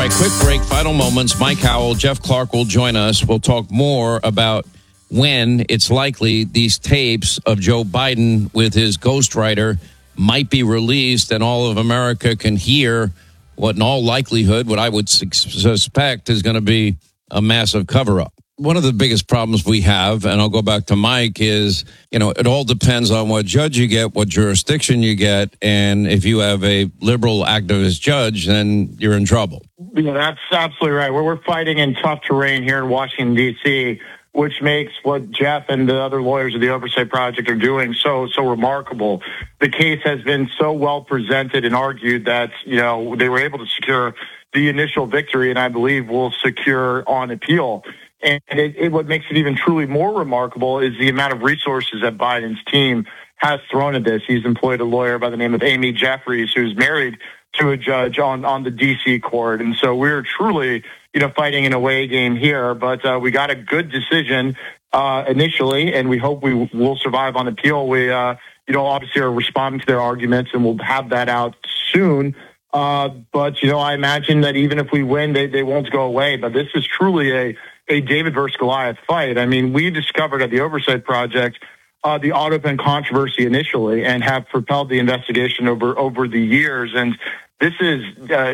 right, quick break, final moments. Mike Howell, Jeff Clark will join us. We'll talk more about when it's likely these tapes of Joe Biden with his ghostwriter might be released and all of America can hear what in all likelihood, what I would suspect is going to be a massive cover-up. One of the biggest problems we have, and I'll go back to Mike, is, it all depends on what judge you get, what jurisdiction you get, and if you have a liberal activist judge, then you're in trouble. Yeah, that's absolutely right. We're fighting in tough terrain here in Washington, D.C., which makes what Jeff and the other lawyers of the Oversight Project are doing so remarkable. The case has been so well presented and argued that, they were able to secure the initial victory, and I believe will secure on appeal. And what makes it even truly more remarkable is the amount of resources that Biden's team has thrown at this. He's employed a lawyer by the name of Amy Jeffries, who's married to a judge on the D.C. court. And so we're truly, fighting an away game here. But we got a good decision initially, and we hope we will survive on appeal. We, obviously are responding to their arguments, and we'll have that out soon. But, I imagine that even if we win, they won't go away. But this is truly a David versus Goliath fight. I mean, we discovered at the Oversight Project the AutoPen controversy initially and have propelled the investigation over the years. And this is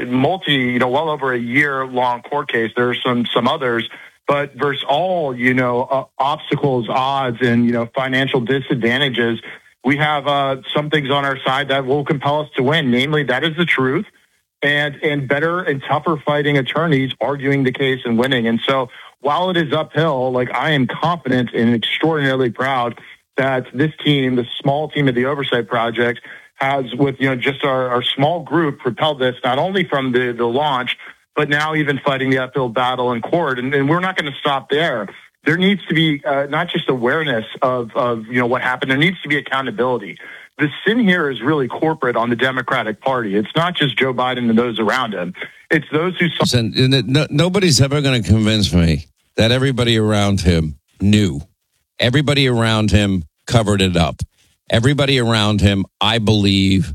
well over a year-long court case. There are some others, but versus all, obstacles, odds, and, financial disadvantages, we have some things on our side that will compel us to win. Namely, that is the truth. And better and tougher fighting attorneys arguing the case and winning. And so while it is uphill, I am confident and extraordinarily proud that this team, the small team of the Oversight Project, has, with just our small group, propelled this not only from the launch, but now even fighting the uphill battle in court. And we're not going to stop there. There needs to be not just awareness of what happened. There needs to be accountability. The sin here is really corporate on the Democratic Party. It's not just Joe Biden and those around him. It's those who... Nobody's ever going to convince me that everybody around him knew. Everybody around him covered it up. Everybody around him, I believe,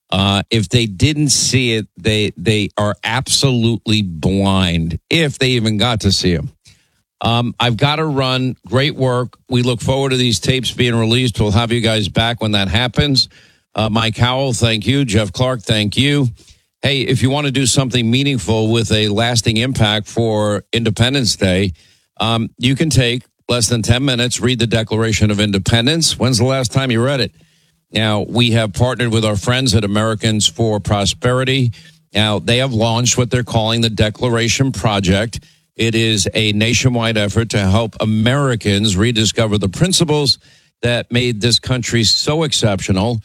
if they didn't see it, they are absolutely blind, if they even got to see him. I've got to run. Great work. We look forward to these tapes being released. We'll have you guys back when that happens. Mike Howell, thank you. Jeff Clark, thank you. Hey, if you want to do something meaningful with a lasting impact for Independence Day, you can take less than 10 minutes, read the Declaration of Independence. When's the last time you read it? Now, we have partnered with our friends at Americans for Prosperity. Now, they have launched what they're calling the Declaration Project. It is a nationwide effort to help Americans rediscover the principles that made this country so exceptional.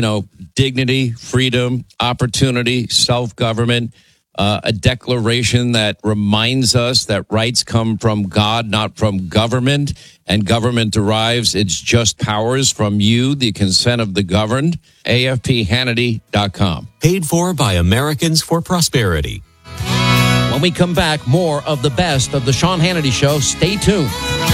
Dignity, freedom, opportunity, self-government, a declaration that reminds us that rights come from God, not from government, and government derives its just powers from you, the consent of the governed. AFPHannity.com. Paid for by Americans for Prosperity. When we come back, more of the best of the Sean Hannity Show. Stay tuned.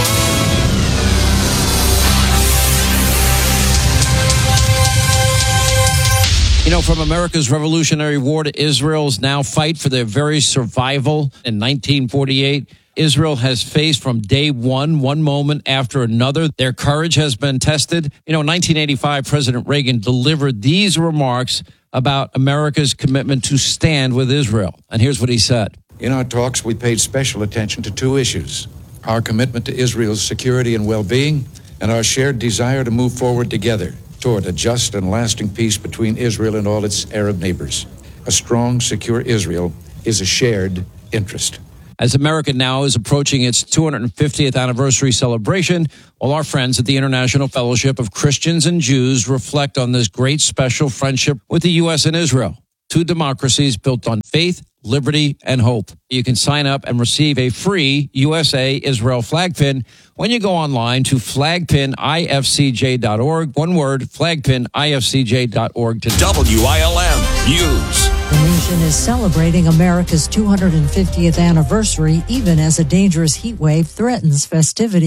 From America's Revolutionary War to Israel's now fight for their very survival in 1948, Israel has faced from day one moment after another. Their courage has been tested. In 1985, President Reagan delivered these remarks about America's commitment to stand with Israel. And here's what he said. In our talks, we paid special attention to two issues: our commitment to Israel's security and well-being, and our shared desire to move forward together toward a just and lasting peace between Israel and all its Arab neighbors. A strong, secure Israel is a shared interest. As America now is approaching its 250th anniversary celebration, all our friends at the International Fellowship of Christians and Jews reflect on this great special friendship with the U.S. and Israel, two democracies built on faith, liberty, and hope. You can sign up and receive a free USA Israel flag pin when you go online to flagpinifcj.org. One word, flagpinifcj.org. To WILM News. The nation is celebrating America's 250th anniversary, even as a dangerous heat wave threatens festivities.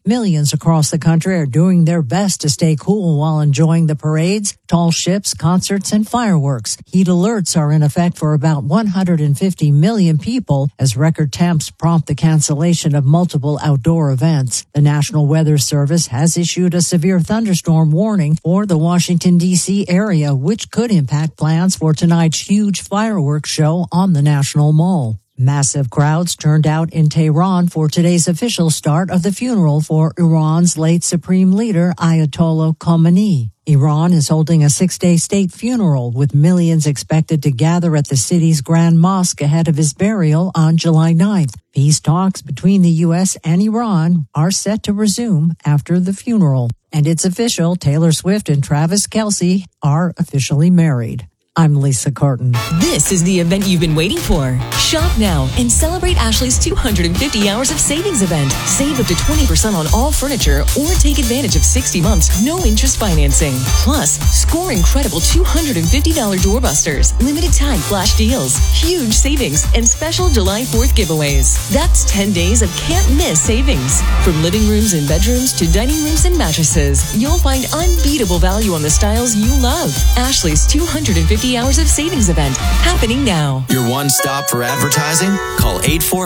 Millions across the country are doing their best to stay cool while enjoying the parades, tall ships, concerts, and fireworks. Heat alerts are in effect for about 150 million people as record temps prompt the cancellation of multiple outdoor events. The National Weather Service has issued a severe thunderstorm warning for the Washington, D.C. area, which could impact plans for tonight's huge fireworks show on the National Mall. Massive crowds turned out in Tehran for today's official start of the funeral for Iran's late supreme leader, Ayatollah Khamenei. Iran is holding a 6-day state funeral with millions expected to gather at the city's Grand Mosque ahead of his burial on July 9th. Peace talks between the U.S. and Iran are set to resume after the funeral. And it's official, Taylor Swift and Travis Kelce are officially married. I'm Lisa Carton. This is the event you've been waiting for. Shop now and celebrate Ashley's 250 hours of savings event. Save up to 20% on all furniture or take advantage of 60 months, no interest financing. Plus, score incredible $250 doorbusters, limited time flash deals, huge savings, and special July 4th giveaways. That's 10 days of can't miss savings. From living rooms and bedrooms to dining rooms and mattresses, you'll find unbeatable value on the styles you love. Ashley's 250 hours of savings event happening now. Your one stop for advertising? Call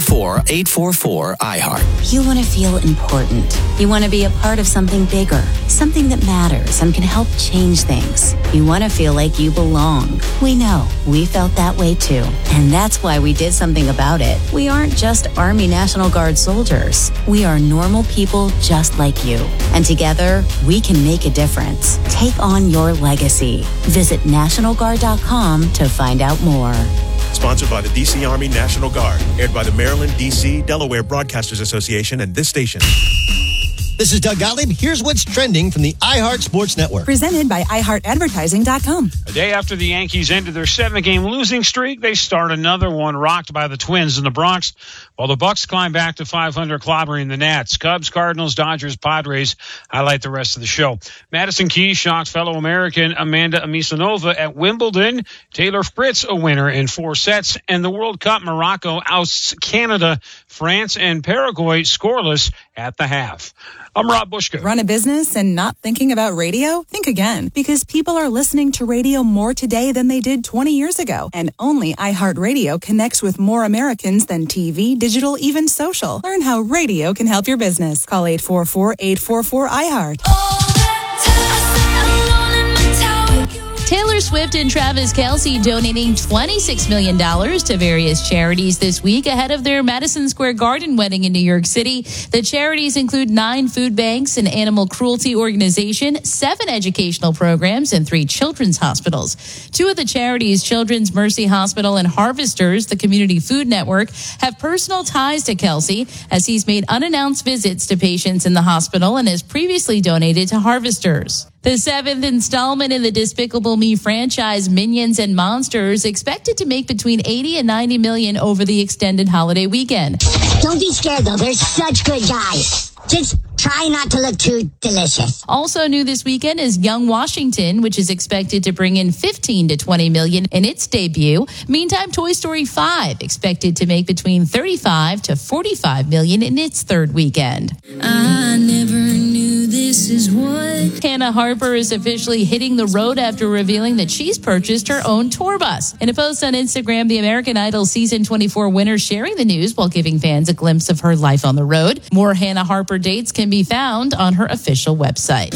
844-844-iHeart. You want to feel important. You want to be a part of something bigger, something that matters and can help change things. You want to feel like you belong. We know. We felt that way too. And that's why we did something about it. We aren't just Army National Guard soldiers. We are normal people just like you. And together, we can make a difference. Take on your legacy. Visit NationalGuard.com to find out more. Sponsored by the D.C. Army National Guard. Aired by the Maryland, D.C., Delaware Broadcasters Association and this station. This is Doug Gottlieb. Here's what's trending from the iHeart Sports Network. Presented by iHeartAdvertising.com. A day after the Yankees ended their 7-game losing streak, they start another one rocked by the Twins in the Bronx, while the Bucks climb back to 500, clobbering the Nats. Cubs, Cardinals, Dodgers, Padres highlight the rest of the show. Madison Keys shocked fellow American Amanda Anisimova at Wimbledon. Taylor Fritz a winner in 4 sets. And the World Cup, Morocco ousts Canada, France, and Paraguay scoreless at the half. I'm Rob Bushka. Run a business and not thinking about radio? Think again, because people are listening to radio more today than they did 20 years ago. And only iHeartRadio connects with more Americans than TV, digital, even social. Learn how radio can help your business. Call 844-844-iHeart. Taylor Swift and Travis Kelce donating $26 million to various charities this week ahead of their Madison Square Garden wedding in New York City. The charities include 9 food banks, an animal cruelty organization, 7 educational programs, and 3 children's hospitals. 2 of the charities, Children's Mercy Hospital and Harvesters, the Community Food Network, have personal ties to Kelce as he's made unannounced visits to patients in the hospital and has previously donated to Harvesters. The 7th installment in the Despicable Me franchise, Minions and Monsters, expected to make between $80 and $90 million over the extended holiday weekend. Don't be scared, though. They're such good guys. Just try not to look too delicious. Also new this weekend is Young Washington, which is expected to bring in $15 to $20 million in its debut. Meantime, Toy Story 5 expected to make between $35 to $45 million in its 3rd weekend. I never knew this is what. Hannah Harper is officially hitting the road after revealing that she's purchased her own tour bus. In a post on Instagram, the American Idol Season 24 winner sharing the news while giving fans a glimpse of her life on the road. More Hannah Harper dates can be found on her official website.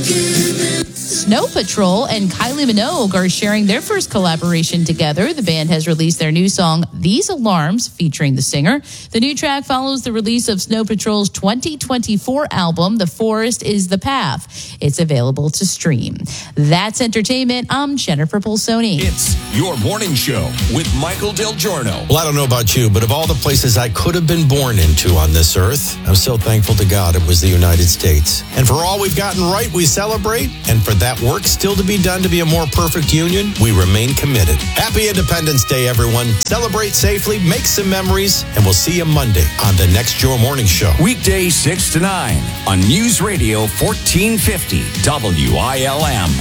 Snow Patrol and Kylie Minogue are sharing their first collaboration together. The band has released their new song, These Alarms, featuring the singer. The new track follows the release of Snow Patrol's 2024 album, The Forest is the Path. It's available to stream. That's entertainment. I'm Jennifer Polsoni. It's your morning show with Michael Del Giorno. Well, I don't know about you, but of all the places I could have been born into on this earth, I'm so thankful to God it was the United States. And for all we've gotten right, we celebrate. And for that work still to be done to be a more perfect union, we remain committed. Happy Independence Day, everyone. Celebrate safely, make some memories, and we'll see you Monday on the next Your Morning Show. Weekdays 6 to 9 on News Radio 1450 WILM.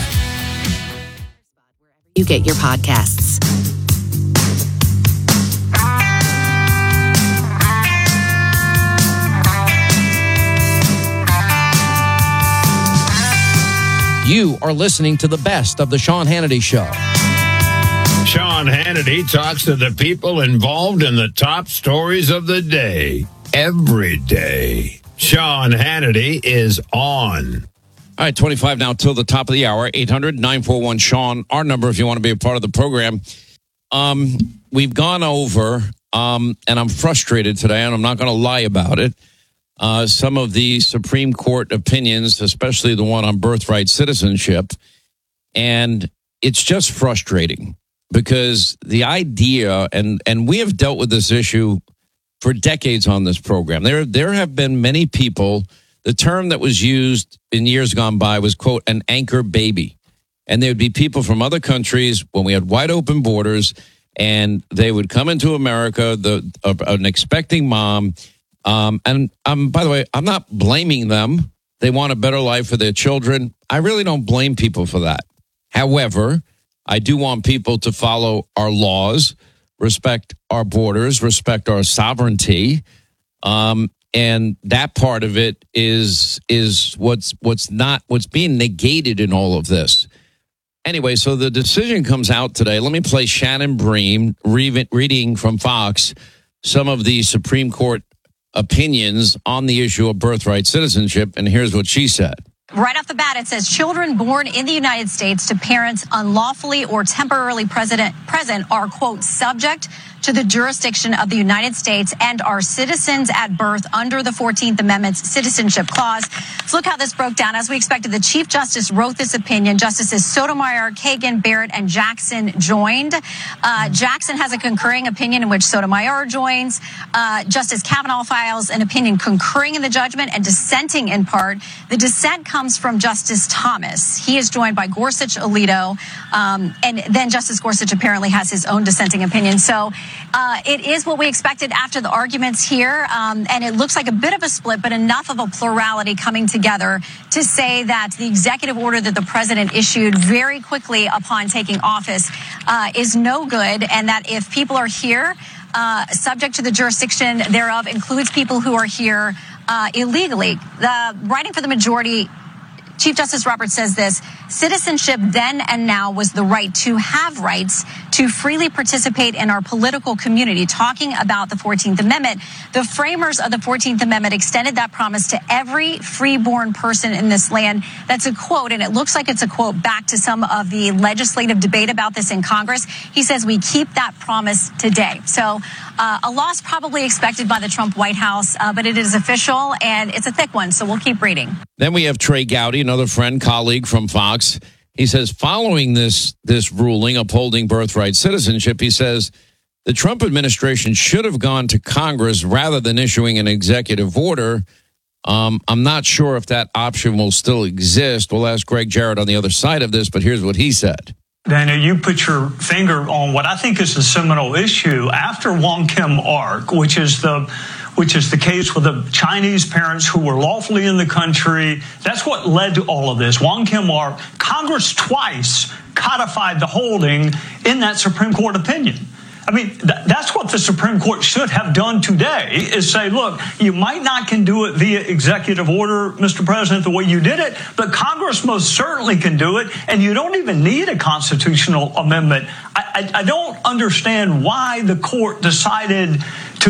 You get your podcasts. You are listening to the best of the Sean Hannity Show. Sean Hannity talks to the people involved in the top stories of the day. Every day. Sean Hannity is on. All right, 25 now till the top of the hour. 800-941-SEAN, our number if you want to be a part of the program. We've gone over, and I'm frustrated today, and I'm not going to lie about it, some of the Supreme Court opinions, especially the one on birthright citizenship. And it's just frustrating because the idea, and we have dealt with this issue for decades on this program. There have been many people. The term that was used in years gone by was, quote, an anchor baby. And there would be people from other countries when we had wide open borders, and they would come into America, an expecting mom. And by the way, I'm not blaming them. They want a better life for their children. I really don't blame people for that. However, I do want people to follow our laws, respect our borders, respect our sovereignty. And that part of it is what's being negated in all of this. Anyway, so the decision comes out today. Let me play Shannon Bream reading from Fox some of the Supreme Court opinions on the issue of birthright citizenship. And here's what she said. Right off the bat, it says children born in the United States to parents unlawfully or temporarily present are, quote, subject to the jurisdiction of the United States and are citizens at birth under the 14th Amendment's Citizenship Clause. Let's look how this broke down. As we expected, the Chief Justice wrote this opinion. Justices Sotomayor, Kagan, Barrett, and Jackson joined. Jackson has a concurring opinion in which Sotomayor joins. Justice Kavanaugh files an opinion concurring in the judgment and dissenting in part. The dissent comes from Justice Thomas. He is joined by Gorsuch, Alito, and then Justice Gorsuch apparently has his own dissenting opinion. So it is what we expected after the arguments here, and it looks like a bit of a split, but enough of a plurality coming together to say that the executive order that the president issued very quickly upon taking office is no good, and that if people are here, subject to the jurisdiction thereof includes people who are here illegally. Writing for the majority, Chief Justice Roberts says this: citizenship then and now was the right to have rights to freely participate in our political community. Talking about the 14th Amendment, the framers of the 14th Amendment extended that promise to every freeborn person in this land. That's a quote, and it looks like it's a quote back to some of the legislative debate about this in Congress. He says we keep that promise today. So a loss probably expected by the Trump White House, but it is official, and it's a thick one, so we'll keep reading. Then we have Trey Gowdy, another friend, colleague from Fox. He says, following this ruling upholding birthright citizenship, he says the Trump administration should have gone to Congress rather than issuing an executive order. I'm not sure if that option will still exist. We'll ask Greg Jarrett on the other side of this, but here's what he said. Dana, you put your finger on what I think is the seminal issue after Wong Kim Ark, which is the case with the Chinese parents who were lawfully in the country. That's what led to all of this. Wong Kim Ark, Congress twice codified the holding in that Supreme Court opinion. I mean, that's what the Supreme Court should have done today, is say, look, you might not can do it via executive order, Mr. President, the way you did it, but Congress most certainly can do it, and you don't even need a constitutional amendment. I don't understand why the court decided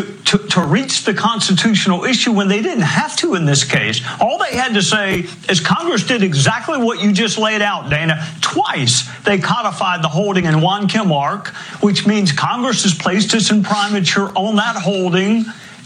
to reach the constitutional issue when they didn't have to in this case. All they had to say is Congress did exactly what you just laid out, Dana. Twice they codified the holding in Wong Kim Ark, which means Congress has placed its imprimatur on that holding.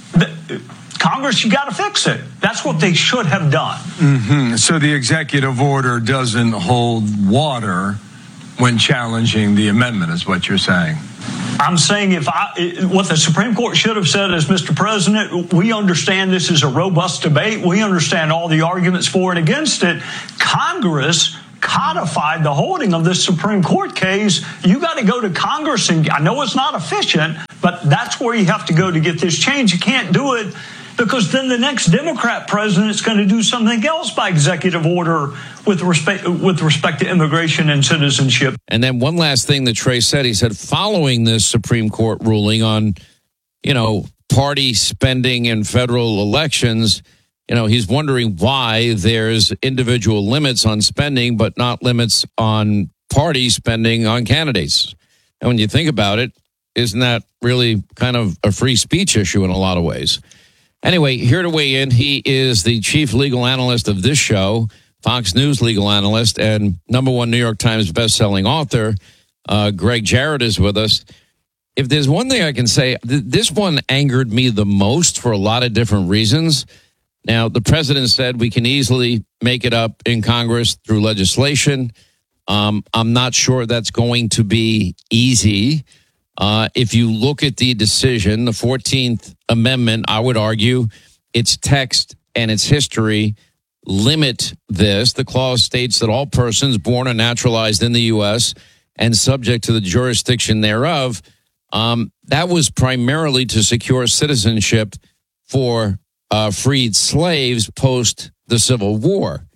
Congress, you got to fix it. That's what they should have done. Mm-hmm. So the executive order doesn't hold water when challenging the amendment, is what you're saying. I'm saying what the Supreme Court should have said is, Mr. President, we understand this is a robust debate. We understand all the arguments for and against it. Congress codified the holding of this Supreme Court case. You got to go to Congress, and I know it's not efficient, but that's where you have to go to get this change. You can't do it because then the next Democrat president is going to do something else by executive order with respect to immigration and citizenship. And then one last thing that Trey said, he said, following this Supreme Court ruling on, party spending in federal elections, He's wondering why there's individual limits on spending, but not limits on party spending on candidates. And when you think about it, isn't that really kind of a free speech issue in a lot of ways? Anyway, here to weigh in, he is the chief legal analyst of this show, Fox News legal analyst, and #1 New York Times bestselling author. Greg Jarrett is with us. If there's one thing I can say, this one angered me the most for a lot of different reasons. Now, the president said we can easily make it up in Congress through legislation. I'm not sure that's going to be easy. If you look at the decision, the 14th Amendment, I would argue its text and its history limit this. The clause states that all persons born or naturalized in the U.S. and subject to the jurisdiction thereof, that was primarily to secure citizenship for freed slaves post the Civil War.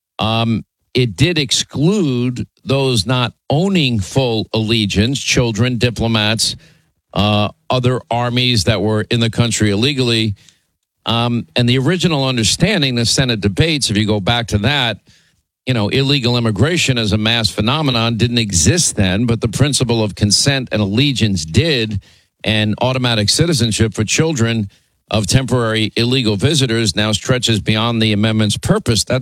It did exclude those not owning full allegiance, children, diplomats, other armies that were in the country illegally. And the original understanding, the Senate debates, if you go back to that, illegal immigration as a mass phenomenon didn't exist then, but the principle of consent and allegiance did, and automatic citizenship for children of temporary illegal visitors now stretches beyond the amendment's purpose. That,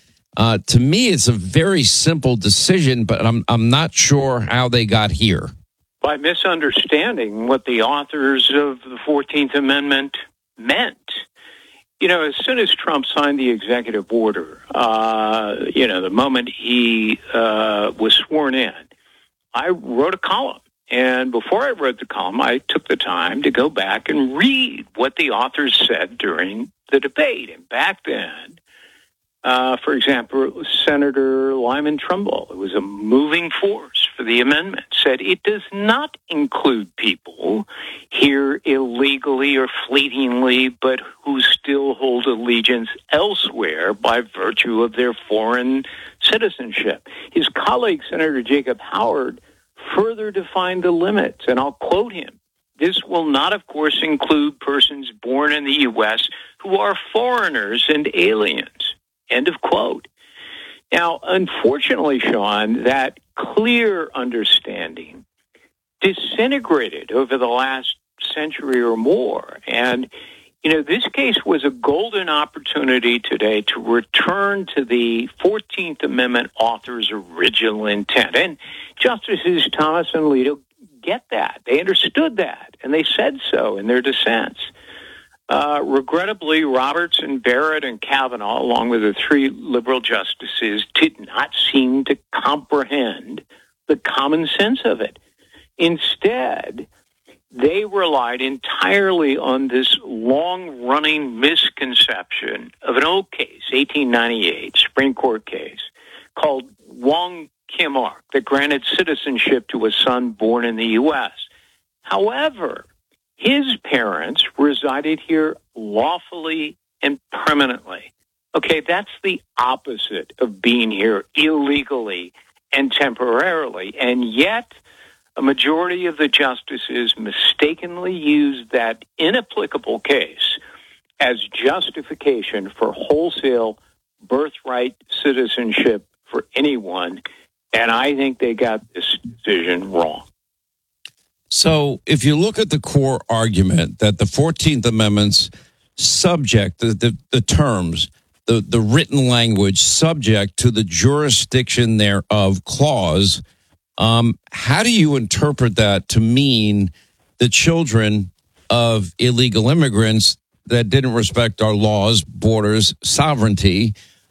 to me, it's a very simple decision, but I'm not sure how they got here. By misunderstanding what the authors of the 14th Amendment meant. As soon as Trump signed the executive order, the moment he was sworn in, I wrote a column. And before I wrote the column, I took the time to go back and read what the authors said during the debate. And back then, for example, Senator Lyman Trumbull, who was a moving force for the amendment, said it does not include people here illegally or fleetingly, but who still hold allegiance elsewhere by virtue of their foreign citizenship. His colleague, Senator Jacob Howard, further defined the limits, and I'll quote him. This will not, of course, include persons born in the U.S. who are foreigners and aliens. End of quote. Now, unfortunately, Sean, that clear understanding disintegrated over the last century or more. And, this case was a golden opportunity today to return to the 14th Amendment author's original intent. And Justices Thomas and Alito get that. They understood that, and they said so in their dissents. Regrettably, Roberts and Barrett and Kavanaugh, along with the three liberal justices, did not seem to comprehend the common sense of it. Instead, they relied entirely on this long-running misconception of an old case, 1898 Supreme Court case, called Wong Kim Ark, that granted citizenship to a son born in the U.S. However, his parents resided here lawfully and permanently. Okay, that's the opposite of being here illegally and temporarily. And yet, a majority of the justices mistakenly used that inapplicable case as justification for wholesale birthright citizenship for anyone. And I think they got this decision wrong. So if you look at the core argument that the 14th Amendment's subject, the terms, the written language subject to the jurisdiction thereof clause, how do you interpret that to mean the children of illegal immigrants that didn't respect our laws, borders, sovereignty,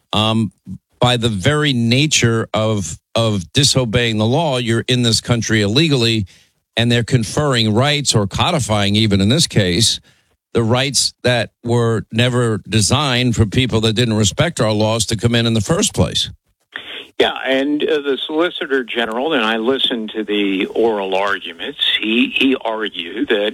by the very nature of disobeying the law? You're in this country illegally, and they're conferring rights or codifying, even in this case, the rights that were never designed for people that didn't respect our laws to come in the first place. Yeah, and the Solicitor General, and I listened to the oral arguments, he argued that